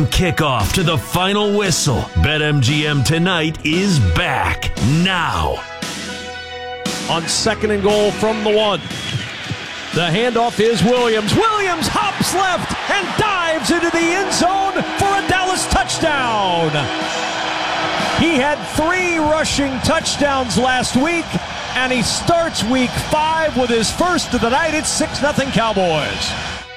Kickoff to the final whistle. BetMGM Tonight is back now. On 2nd and goal from the 1. The handoff is Williams. Williams hops left and dives into the end zone for a Dallas touchdown. He had 3 rushing touchdowns last week, and he starts week 5 with his first of the night. It's 6-0 Cowboys.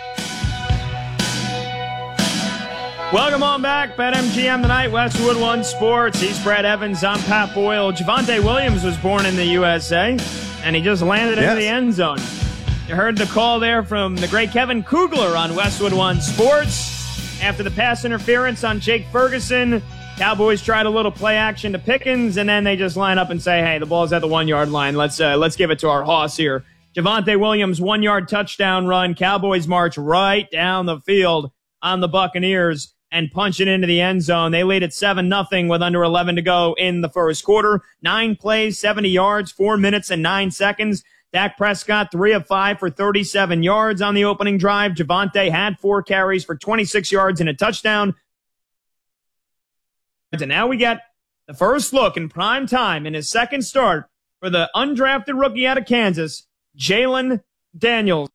Welcome on back. BetMGM Tonight, Westwood One Sports. He's Brad Evans. I'm Pat Boyle. Javonte Williams was born in the USA, and he just landed into the end zone. You heard the call there from the great Kevin Kugler on Westwood One Sports. After the pass interference on Jake Ferguson, Cowboys tried a little play action to Pickens, and then they just line up and say, hey, the ball's at the 1-yard line. Let's give it to our hoss here. Javonte Williams, 1-yard touchdown run. Cowboys march right down the field on the Buccaneers and punch it into the end zone. They lead at 7-0 with under 11 to go in the first quarter. 9 plays, 70 yards, 4 minutes and 9 seconds. Dak Prescott, 3 of 5 for 37 yards on the opening drive. Javonte had 4 carries for 26 yards and a touchdown. And now we get the first look in prime time in his second start for the undrafted rookie out of Kansas, Jalen Daniels.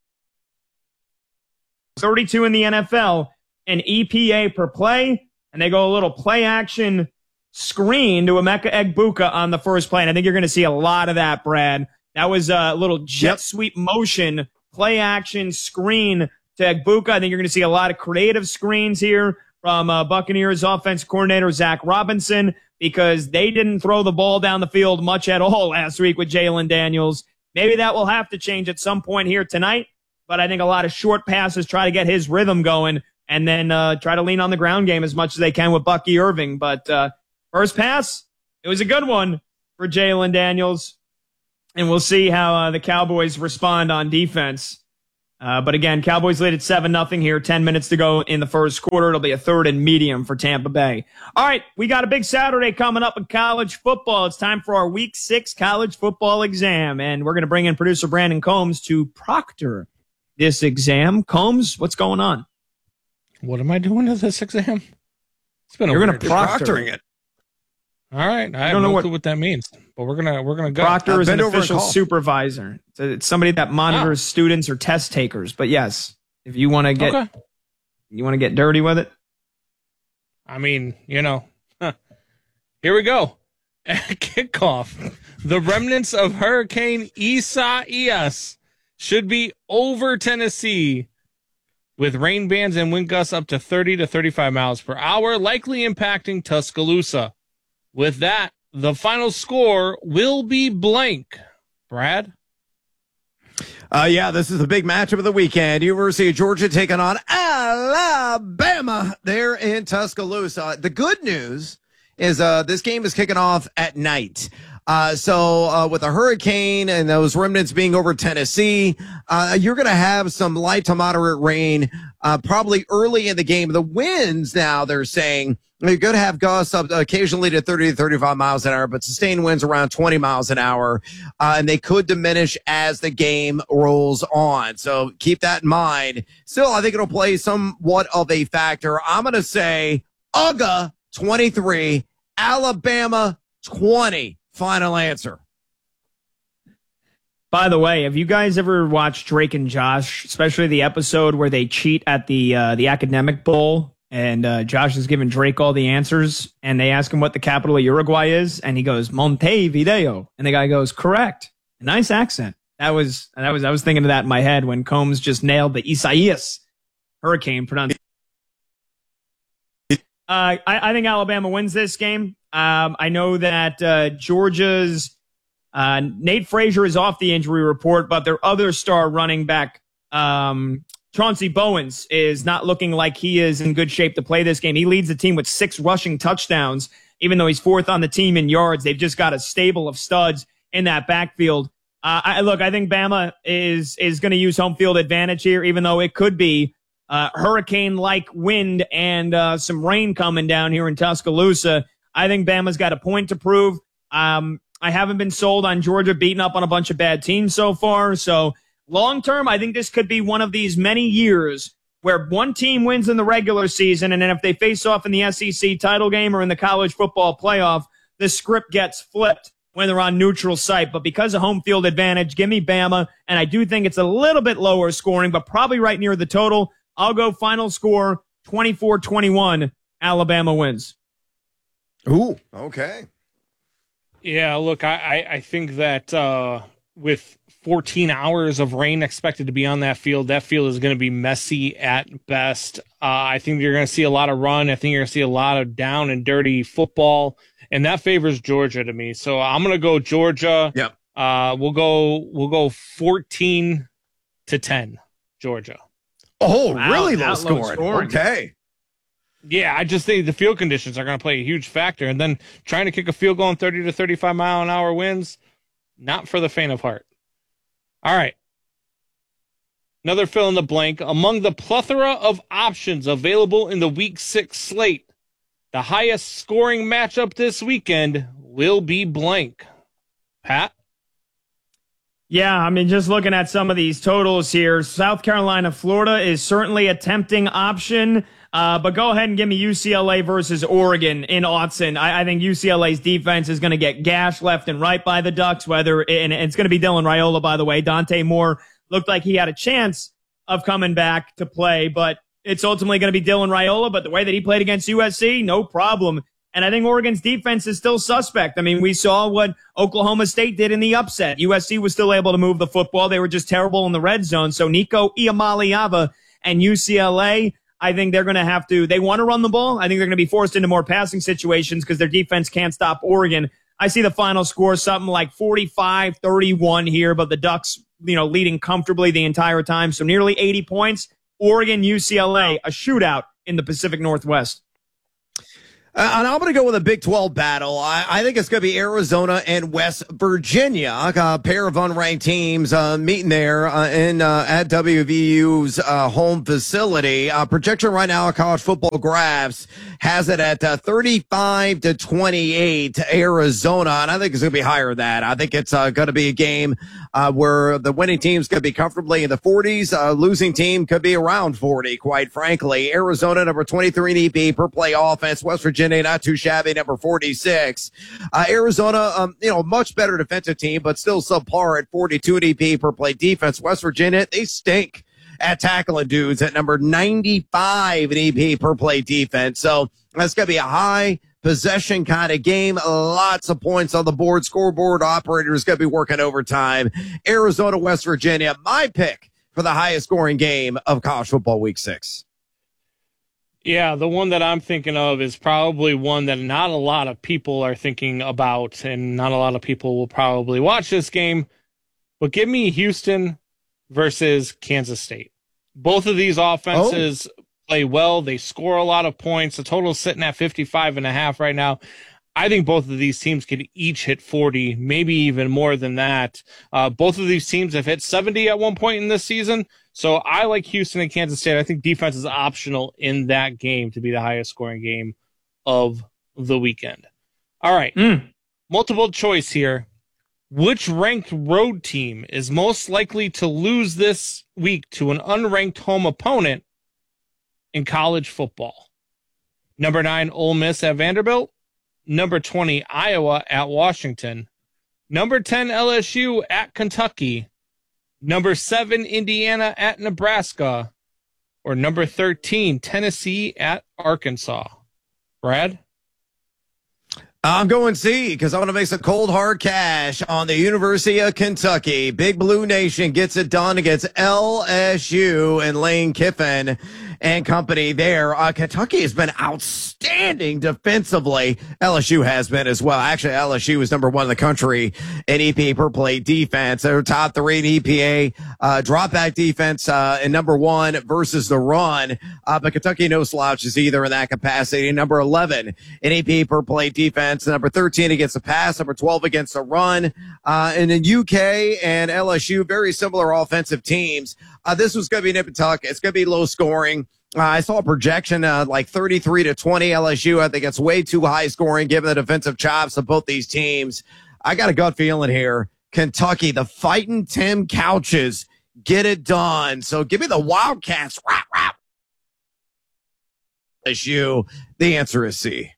32 in the NFL, an EPA per play, and they go a little play action screen to Emeka Egbuka on the first play. And I think you're going to see a lot of that, Brad. That was a little jet sweep motion, play action screen to Egbuka. I think you're going to see a lot of creative screens here from Buccaneers offense coordinator Zach Robinson, because they didn't throw the ball down the field much at all last week with Jalen Daniels. Maybe that will have to change at some point here tonight, but I think a lot of short passes try to get his rhythm going, and then try to lean on the ground game as much as they can with Bucky Irving. But first pass, it was a good one for Jalen Daniels. And we'll see how the Cowboys respond on defense. But again, Cowboys lead at 7-0 here, 10 minutes to go in the first quarter. It'll be a 3rd and medium for Tampa Bay. All right, we got a big Saturday coming up in college football. It's time for our Week 6 college football exam, and we're going to bring in producer Brandon Combs to proctor this exam. Combs, what's going on? What am I doing to this exam? It's been You're going to proctoring it. All right, I don't know what that means, but we're gonna go. Proctor is an official supervisor. It's somebody that monitors students or test takers. But yes, if you want to get dirty with it. I mean, here we go. At kickoff, the remnants of Hurricane Isaias should be over Tennessee, with rain bands and wind gusts up to 30 to 35 miles per hour, likely impacting Tuscaloosa. With that, the final score will be blank. Brad? This is the big matchup of the weekend. University of Georgia taking on Alabama there in Tuscaloosa. The good news is this game is kicking off at night. So with a hurricane and those remnants being over Tennessee, you're going to have some light to moderate rain probably early in the game. The winds now, they're saying, you're going to have gusts up occasionally to 30 to 35 miles an hour, but sustained winds around 20 miles an hour, and they could diminish as the game rolls on. So keep that in mind. Still, I think it'll play somewhat of a factor. I'm going to say UGA 23, Alabama 20. Final answer. By the way, have you guys ever watched Drake and Josh, especially the episode where they cheat at the academic bowl, and Josh is giving Drake all the answers, and they ask him what the capital of Uruguay is, and he goes Montevideo, and the guy goes correct. A nice accent. I was thinking of that in my head when Combs just nailed the Isaias hurricane pronunciation. I think Alabama wins this game. I know that Georgia's Nate Frazier is off the injury report, but their other star running back, Chauncey Bowens, is not looking like he is in good shape to play this game. He leads the team with 6 rushing touchdowns, even though he's 4th on the team in yards. They've just got a stable of studs in that backfield. I think Bama is going to use home field advantage here, even though it could be hurricane-like wind and some rain coming down here in Tuscaloosa. I think Bama's got a point to prove. I haven't been sold on Georgia beating up on a bunch of bad teams so far. So long term, I think this could be one of these many years where one team wins in the regular season, and then if they face off in the SEC title game or in the college football playoff, the script gets flipped when they're on neutral site. But because of home field advantage, give me Bama, and I do think it's a little bit lower scoring, but probably right near the total. I'll go final score 24-21, Alabama wins. Ooh, okay. Yeah, look, I think that with 14 hours of rain expected to be on that field is going to be messy at best. I think you're going to see a lot of run. I think you're going to see a lot of down and dirty football, and that favors Georgia to me. So I'm going to go Georgia. Yep. We'll go 14-10, Georgia. Oh, Wow, really low that low scoring. scoring. Okay. Yeah, I just think the field conditions are going to play a huge factor. And then trying to kick a field goal in 30 to 35 mile an hour winds, not for the faint of heart. All right. Another fill in the blank. Among the plethora of options available in the Week 6 slate, the highest scoring matchup this weekend will be blank. Pat? Yeah, I mean, just looking at some of these totals here, South Carolina, Florida is certainly a tempting option. But go ahead and give me UCLA versus Oregon in Autzen. I think UCLA's defense is going to get gashed left and right by the Ducks, and it's going to be Dylan Raiola, by the way. Dante Moore looked like he had a chance of coming back to play, but it's ultimately going to be Dylan Raiola. But the way that he played against USC, no problem. And I think Oregon's defense is still suspect. I mean, we saw what Oklahoma State did in the upset. USC was still able to move the football. They were just terrible in the red zone. So Nico Iamaleava and UCLA, I think they're going to have to, they want to run the ball. I think they're going to be forced into more passing situations because their defense can't stop Oregon. I see the final score something like 45-31 here, but the Ducks, leading comfortably the entire time. So nearly 80 points. Oregon, UCLA, a shootout in the Pacific Northwest. And I'm going to go with a Big 12 battle. I think it's going to be Arizona and West Virginia, a pair of unranked teams meeting there at WVU's home facility. Projection right now, College Football Graphs has it at 35-28 Arizona, and I think it's going to be higher than that. I think it's going to be a game where the winning team's going to be comfortably in the 40s. Losing team could be around 40, quite frankly. Arizona, number 23 in EP per play offense. West Virginia, not too shabby, number 46. Arizona, much better defensive team, but still subpar at 42 in EP per play defense. West Virginia, they stink at tackling dudes at number 95 in EP per play defense. So that's going to be a high possession kind of game. Lots of points on the board. Scoreboard operator is going to be working overtime. Arizona, West Virginia, my pick for the highest scoring game of college football week 6. Yeah, the one that I'm thinking of is probably one that not a lot of people are thinking about, and not a lot of people will probably watch this game. But give me Houston versus Kansas State. Both of these offenses play well. They score a lot of points. The total is sitting at 55.5 right now. I think both of these teams could each hit 40, maybe even more than that. Both of these teams have hit 70 at one point in this season. So I like Houston and Kansas State. I think defense is optional in that game to be the highest scoring game of the weekend. All right. Multiple choice here. Which ranked road team is most likely to lose this week to an unranked home opponent in college football? Number 9, Ole Miss at Vanderbilt. Number 20, Iowa at Washington. Number 10, LSU at Kentucky. Number 7, Indiana at Nebraska. Or number 13, Tennessee at Arkansas. Brad? I'm going C because I want to make some cold hard cash on the University of Kentucky. Big Blue Nation gets it done against LSU and Lane Kiffin and company there. Kentucky has been outstanding defensively. LSU has been as well. Actually, LSU is number 1 in the country in EPA per play defense. They're top 3 in EPA drop back defense and number 1 versus the run. But Kentucky no slouches either in that capacity. Number 11 in EPA per play defense. Number 13 against the pass, number 12 against the run. And in UK and LSU, very similar offensive teams. This was going to be nip and tuck. It's going to be low scoring. I saw a projection like 33-20 LSU. I think it's way too high scoring given the defensive chops of both these teams. I got a gut feeling here. Kentucky, the fighting Tim Couches, get it done. So give me the Wildcats. Rap, rap. LSU. The answer is C.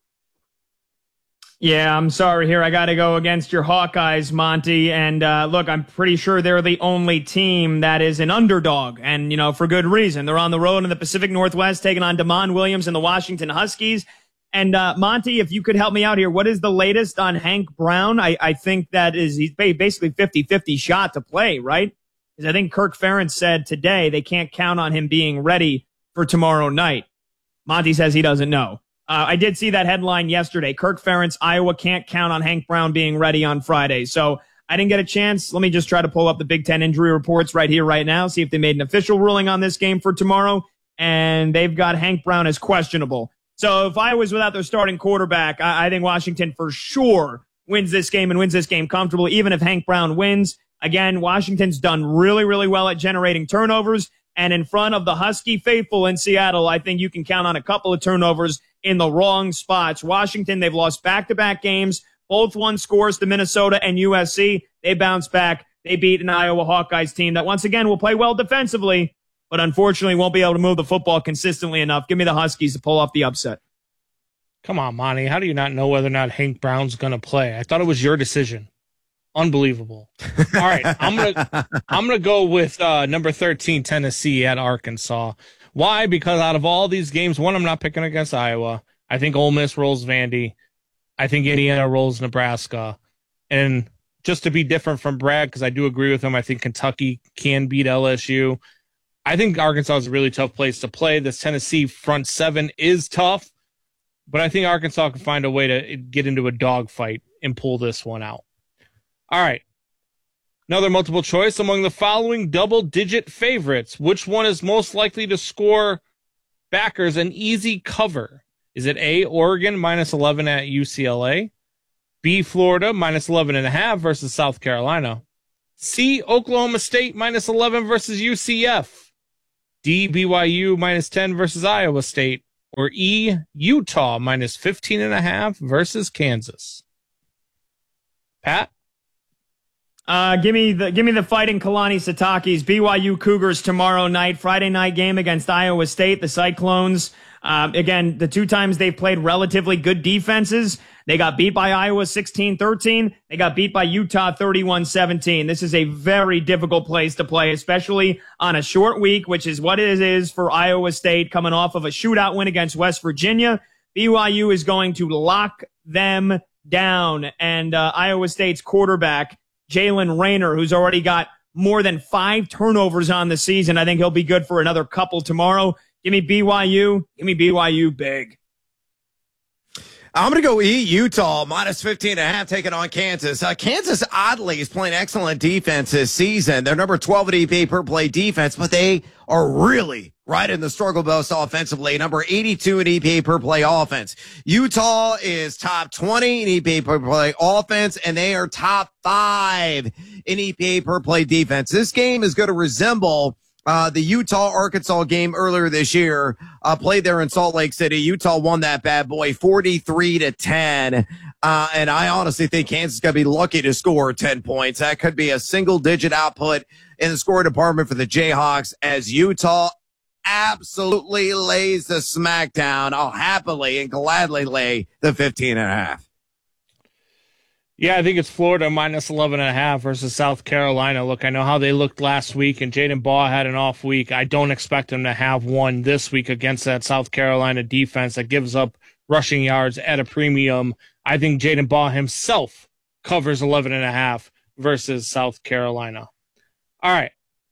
Yeah, I'm sorry here. I got to go against your Hawkeyes, Monty. And look, I'm pretty sure they're the only team that is an underdog. And, for good reason. They're on the road in the Pacific Northwest taking on Damon Williams and the Washington Huskies. And Monty, if you could help me out here, what is the latest on Hank Brown? I think he's basically 50-50 shot to play, right? Because I think Kirk Ferentz said today they can't count on him being ready for tomorrow night. Monty says he doesn't know. I did see that headline yesterday. Kirk Ferentz, Iowa can't count on Hank Brown being ready on Friday. So I didn't get a chance. Let me just try to pull up the Big Ten injury reports right here, right now, see if they made an official ruling on this game for tomorrow. And they've got Hank Brown as questionable. So if Iowa's without their starting quarterback, I think Washington for sure wins this game and wins this game comfortably, even if Hank Brown wins. Again, Washington's done really, really well at generating turnovers. And in front of the Husky faithful in Seattle, I think you can count on a couple of turnovers in the wrong spots. Washington, they've lost back-to-back games. Both won scores to Minnesota and USC. They bounced back. They beat an Iowa Hawkeyes team that, once again, will play well defensively, but unfortunately won't be able to move the football consistently enough. Give me the Huskies to pull off the upset. Come on, Monty. How do you not know whether or not Hank Brown's going to play? I thought it was your decision. Unbelievable. All right, I'm gonna go with number 13 Tennessee at Arkansas. Why? Because out of all these games, one, I'm not picking against Iowa. I think Ole Miss rolls Vandy. I think Indiana rolls Nebraska. And just to be different from Brad, because I do agree with him, I think Kentucky can beat LSU. I think Arkansas is a really tough place to play. This Tennessee front seven is tough, but I think Arkansas can find a way to get into a dogfight and pull this one out. All right. Another multiple choice among the following double-digit favorites. Which one is most likely to score backers an easy cover? Is it A, Oregon -11 at UCLA? B, Florida -11.5 versus South Carolina? C, Oklahoma State -11 versus UCF? D, BYU -10 versus Iowa State? Or E, Utah -15.5 versus Kansas? Pat? Give me the Fighting Kalani Sitake's BYU Cougars tomorrow night, Friday night game against Iowa State, the Cyclones. Again, the two times they've played relatively good defenses, they got beat by Iowa 16-13. They got beat by Utah 31-17. This is a very difficult place to play, especially on a short week, which is what it is for Iowa State coming off of a shootout win against West Virginia. BYU is going to lock them down, and Iowa State's quarterback, Jalen Raynor, who's already got more than 5 turnovers on the season. I think he'll be good for another couple tomorrow. Give me BYU. Give me BYU big. I'm going to go E, Utah, -15.5, taking on Kansas. Kansas, oddly, is playing excellent defense this season. They're number 12 at EP per play defense, but they are really right in the struggle bus offensively. Number 82 in EPA per play offense. Utah is top 20 in EPA per play offense, and they are top 5 in EPA per play defense. This game is going to resemble the Utah-Arkansas game earlier this year, played there in Salt Lake City. Utah won that bad boy 43-10. And I honestly think Kansas is going to be lucky to score 10 points. That could be a single-digit output in the scoring department for the Jayhawks as Utah absolutely lays the smackdown. I'll happily and gladly lay the 15.5. Yeah, I think it's Florida -11.5 versus South Carolina. Look, I know how they looked last week, and Jaden Baugh had an off week. I don't expect him to have one this week against that South Carolina defense that gives up rushing yards at a premium. I think Jaden Baugh himself covers 11.5 versus South Carolina. All right.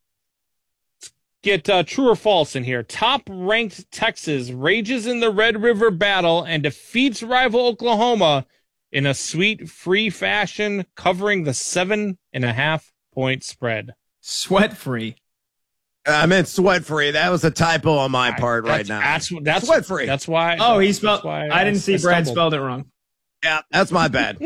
Let's get true or false in here. Top-ranked Texas rages in the Red River battle and defeats rival Oklahoma in a sweat-free fashion, covering the 7.5-point spread. Sweat-free. I meant sweat-free. That was a typo on my part right now. That's sweat-free. That's why. Oh, he spelled. I didn't see Brad spelled it wrong. Yeah, that's my bad.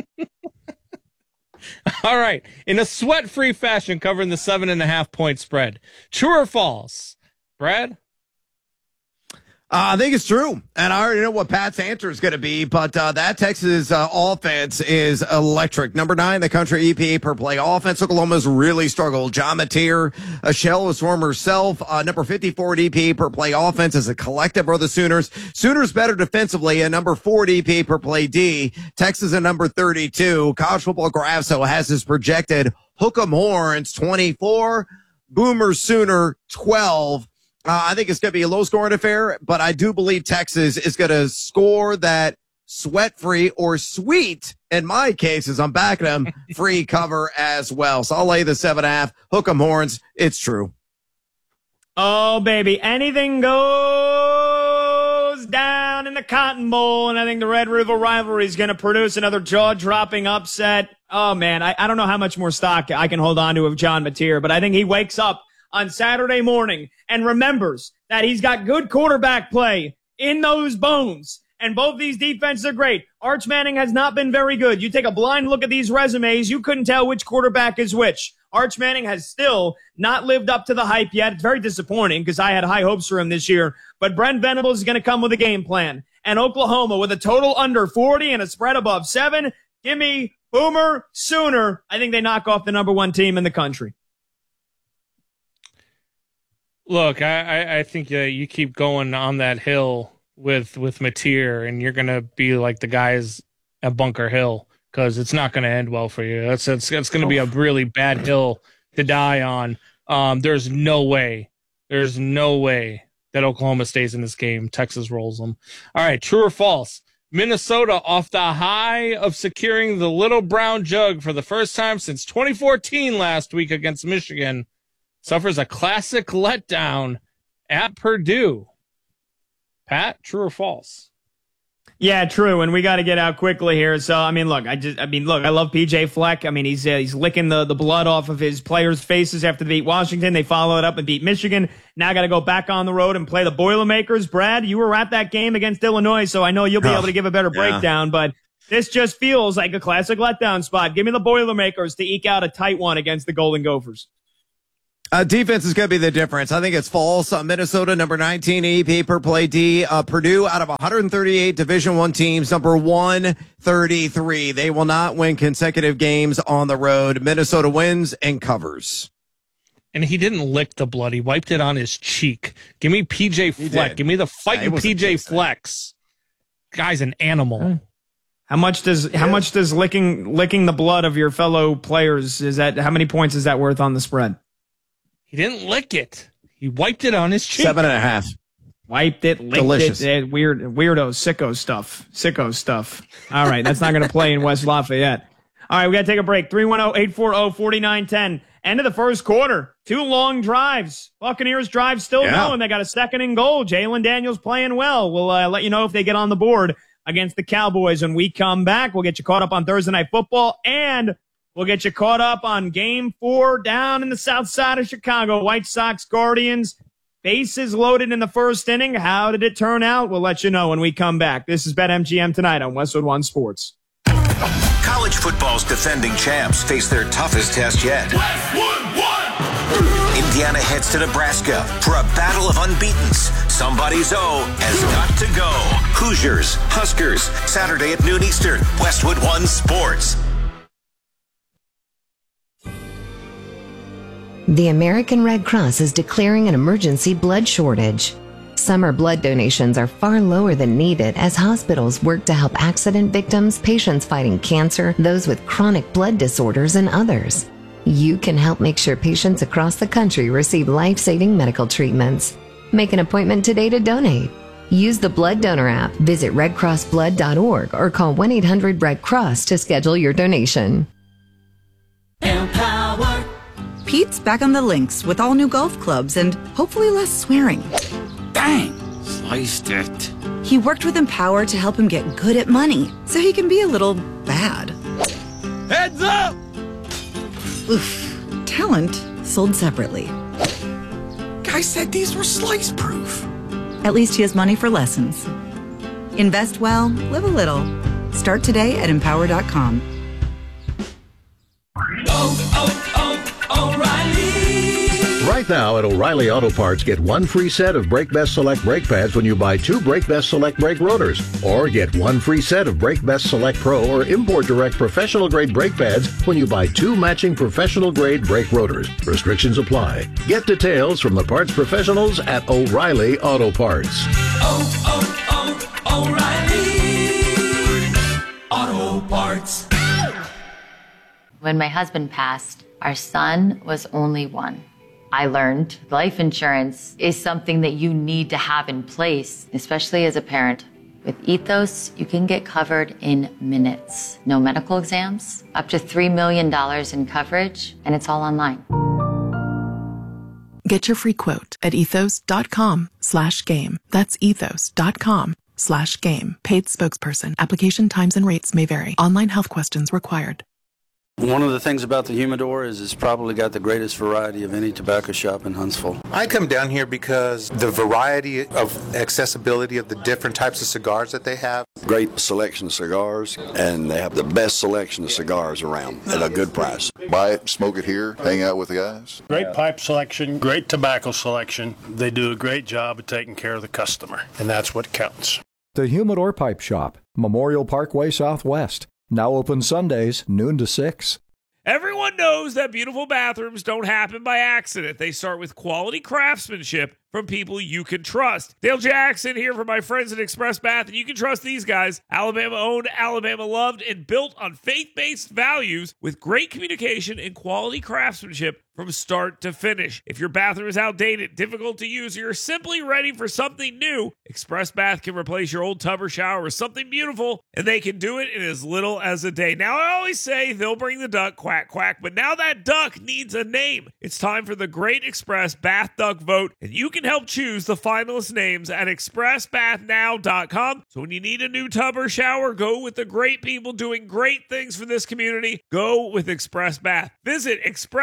All right. In a sweat-free fashion, covering the 7.5-point spread. True or false? Brad? I think it's true, and I already know what Pat's answer is going to be, but that Texas offense is electric. Number 9 in the country EPA per play offense. Oklahoma's really struggled. John Mateer, a shell of his former self. Number 54 at EPA per play offense as a collective are the Sooners. Sooners better defensively, and number 4 at EPA per play D. Texas at number 32. College Football Graphs has his projected Hook'em Horns 24, Boomer Sooner 12. I think it's going to be a low-scoring affair, but I do believe Texas is going to score that sweat-free or sweet, in my case, as I'm backing them, free cover as well. So I'll lay the 7.5. Hook 'em horns. It's true. Oh, baby. Anything goes down in the Cotton Bowl, and I think the Red River rivalry is going to produce another jaw-dropping upset. Oh, man, I don't know how much more stock I can hold on to of John Mateer, but I think he wakes up on Saturday morning and remembers that he's got good quarterback play in those bones. And both these defenses are great. Arch Manning has not been very good. You take a blind look at these resumes, you couldn't tell which quarterback is which. Arch Manning has still not lived up to the hype yet. It's very disappointing because I had high hopes for him this year. But Brent Venables is going to come with a game plan. And Oklahoma with a total under 40 and a spread above 7. Give me Boomer Sooner. I think they knock off the number 1 team in the country. Look, I think you keep going on that hill with Mateer, and you're going to be like the guys at Bunker Hill because it's not going to end well for you. It's going to be a really bad hill to die on. There's no way that Oklahoma stays in this game. Texas rolls them. All right, true or false? Minnesota, off the high of securing the Little Brown Jug for the first time since 2014 last week against Michigan, suffers a classic letdown at Purdue. Pat, true or false? Yeah, true. And we got to get out quickly here. So, I love PJ Fleck. He's licking the blood off of his players' faces after they beat Washington. They followed up and beat Michigan. Now got to go back on the road and play the Boilermakers. Brad, you were at that game against Illinois, so I know you'll be able to give a better breakdown, but this just feels like a classic letdown spot. Give me the Boilermakers to eke out a tight one against the Golden Gophers. Defense is going to be the difference. I think it's false. Minnesota, number 19 EP per play D. Purdue, out of 138 Division I teams, number 133. They will not win consecutive games on the road. Minnesota wins and covers. And he didn't lick the blood. He wiped it on his cheek. Give me PJ Fleck. Give me the fighting PJ Flecks. Guy's an animal. How much does licking the blood of your fellow players, how many points is that worth on the spread? He didn't lick it. He wiped it on his cheek. 7.5. Wiped it, licked Delicious. it. Weirdo, sicko stuff. All right, that's not going to play in West Lafayette. All right, we got to take a break. 310-840-4910. End of the first quarter. 2 long drives. Buccaneers drive still going. They got a 2nd and goal. Jalen Daniels playing well. We'll let you know if they get on the board against the Cowboys when we come back. We'll get you caught up on Thursday Night Football, and we'll get you caught up on Game 4 down in the south side of Chicago. White Sox Guardians. Bases loaded in the first inning. How did it turn out? We'll let you know when we come back. This is BetMGM tonight on Westwood One Sports. College football's defending champs face their toughest test yet. Westwood One! Indiana heads to Nebraska for a battle of unbeatens. Somebody's O has got to go. Hoosiers, Huskers, Saturday at noon Eastern. Westwood One Sports. The American Red Cross is declaring an emergency blood shortage. Summer blood donations are far lower than needed as hospitals work to help accident victims, patients fighting cancer, those with chronic blood disorders, and others. You can help make sure patients across the country receive life-saving medical treatments. Make an appointment today to donate. Use the Blood Donor app, visit redcrossblood.org, or call 1-800-RED-CROSS to schedule your donation. Empower. Pete's back on the links with all new golf clubs and hopefully less swearing. Dang, sliced it. He worked with Empower to help him get good at money so he can be a little bad. Heads up! Oof. Talent sold separately. Guy said these were slice proof. At least he has money for lessons. Invest well, live a little. Start today at Empower.com. Right now at O'Reilly Auto Parts, get one free set of Brake Best Select brake pads when you buy 2 Brake Best Select brake rotors. Or get one free set of Brake Best Select Pro or Import Direct professional grade brake pads when you buy 2 matching professional grade brake rotors. Restrictions apply. Get details from the parts professionals at O'Reilly Auto Parts. O'Reilly Auto Parts. When my husband passed, our son was only 1. I learned life insurance is something that you need to have in place, especially as a parent. With Ethos, you can get covered in minutes. No medical exams, up to $3 million in coverage, and it's all online. Get your free quote at ethos.com/game. That's ethos.com/game. Paid spokesperson. Application times and rates may vary. Online health questions required. One of the things about the Humidor is it's probably got the greatest variety of any tobacco shop in Huntsville. I come down here because the variety of accessibility of the different types of cigars that they have. Great selection of cigars, and they have the best selection of cigars around at a good price. Buy it, smoke it here, hang out with the guys. Great pipe selection, great tobacco selection. They do a great job of taking care of the customer, and that's what counts. The Humidor Pipe Shop, Memorial Parkway Southwest. Now open Sundays, noon to 6. Everyone knows that beautiful bathrooms don't happen by accident. They start with quality craftsmanship from people you can trust. Dale Jackson here for my friends at Express Bath, and you can trust these guys. Alabama owned, Alabama loved, and built on faith-based values with great communication and quality craftsmanship from start to finish. If your bathroom is outdated, difficult to use, or you're simply ready for something new, Express Bath can replace your old tub or shower with something beautiful, and they can do it in as little as a day. Now, I always say they'll bring the duck, quack, quack, but now that duck needs a name. It's time for the Great Express Bath Duck Vote, and you can help choose the finalist names at expressbathnow.com. So when you need a new tub or shower, go with the great people doing great things for this community. Go with Express Bath. Visit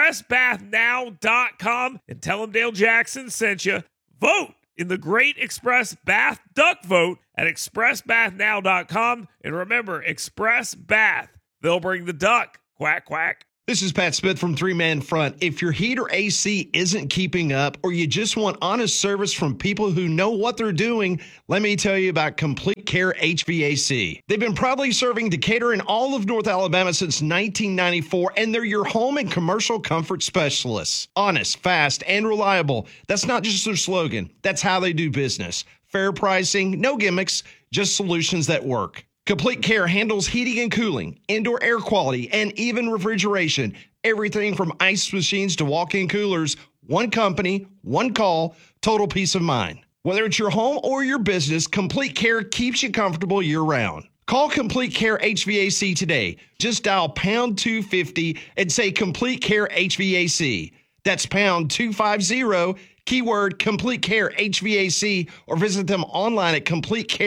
expressbathnow.com and tell them Dale Jackson sent you. Vote in the Great Express Bath Duck Vote at expressbathnow.com. And remember, Express Bath. They'll bring the duck. Quack, quack. This is Pat Smith from Three Man Front. If your heat or AC isn't keeping up, or you just want honest service from people who know what they're doing, let me tell you about Complete Care HVAC. They've been proudly serving Decatur and all of North Alabama since 1994, and they're your home and commercial comfort specialists. Honest, fast, and reliable. That's not just their slogan. That's how they do business. Fair pricing, no gimmicks, just solutions that work. Complete Care handles heating and cooling, indoor air quality, and even refrigeration. Everything from ice machines to walk-in coolers. One company, one call, total peace of mind. Whether it's your home or your business, Complete Care keeps you comfortable year-round. Call Complete Care HVAC today. Just dial pound 250 and say Complete Care HVAC. That's pound 250, keyword Complete Care HVAC, or visit them online at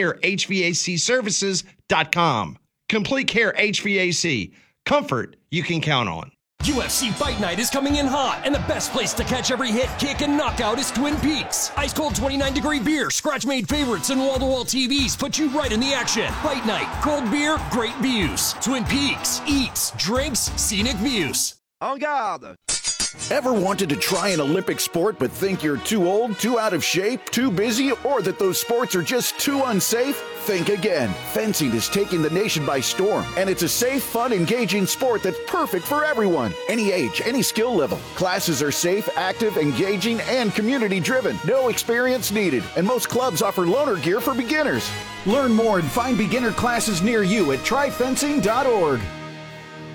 CompleteCareHVACservices.com. Complete Care HVAC. Comfort you can count on. UFC Fight Night is coming in hot, and the best place to catch every hit, kick, and knockout is Twin Peaks. Ice-cold 29-degree beer, scratch-made favorites, and wall-to-wall TVs put you right in the action. Fight Night, cold beer, great views. Twin Peaks, eats, drinks, scenic views. En garde! Ever wanted to try an Olympic sport but think you're too old, too out of shape, too busy, or that those sports are just too unsafe? Think again. Fencing is taking the nation by storm, and it's a safe, fun, engaging sport that's perfect for everyone. Any age, any skill level. Classes are safe, active, engaging, and community-driven. No experience needed, and most clubs offer loaner gear for beginners. Learn more and find beginner classes near you at tryfencing.org.